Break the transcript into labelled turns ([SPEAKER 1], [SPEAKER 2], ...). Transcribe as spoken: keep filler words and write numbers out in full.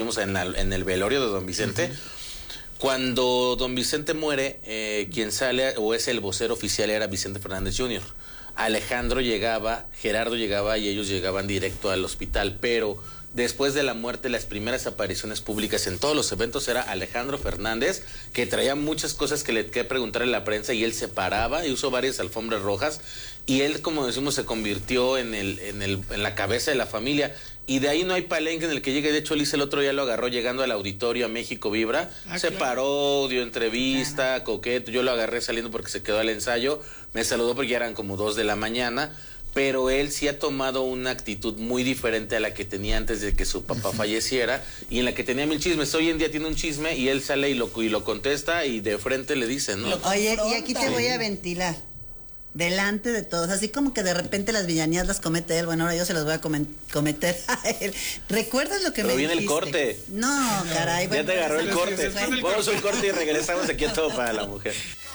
[SPEAKER 1] estuvimos en, la, en el velorio de don Vicente. Uh-huh. Cuando don Vicente muere, eh, quien sale o es el vocero oficial era Vicente Fernández junior Alejandro llegaba, Gerardo llegaba y ellos llegaban directo al hospital, pero después de la muerte, las primeras apariciones públicas en todos los eventos era Alejandro Fernández, que traía muchas cosas que le que preguntarle a la prensa y él se paraba y usó varias alfombras rojas y él, como decimos, se convirtió en el en el en la cabeza de la familia y de ahí no hay palenque en el que llegue. De hecho, Liz el otro día lo agarró llegando al auditorio a México Vibra, ah, se claro. paró, dio entrevista, claro. coqueto, yo lo agarré saliendo porque se quedó al ensayo, me saludó porque ya eran como dos de la mañana, pero él sí ha tomado una actitud muy diferente a la que tenía antes de que su papá falleciera y en la que tenía mil chismes. Hoy en día tiene un chisme y él sale y lo, y lo contesta y de frente le dice, ¿no?
[SPEAKER 2] Oye, y aquí te voy a ventilar. Delante de todos, así como que de repente las villanías las comete él, bueno, ahora yo se las voy a comen- cometer a él. ¿Recuerdas lo que
[SPEAKER 1] Pero
[SPEAKER 2] me
[SPEAKER 1] viene
[SPEAKER 2] dijiste?
[SPEAKER 1] el corte.
[SPEAKER 2] No, caray.
[SPEAKER 1] Ya
[SPEAKER 2] bueno,
[SPEAKER 1] te agarró el corte.
[SPEAKER 3] Vamos
[SPEAKER 1] al corte y regresamos aquí a Todo para la Mujer.